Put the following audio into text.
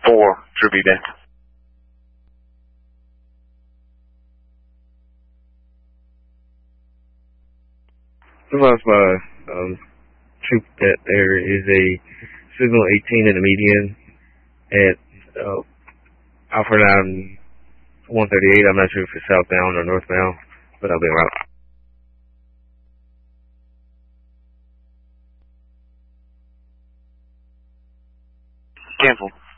Tribute Day. Realized my troop that there is a signal 18 in the median at Alfred Island 138. I'm not sure if it's southbound or northbound, but I'll be around. Cancel.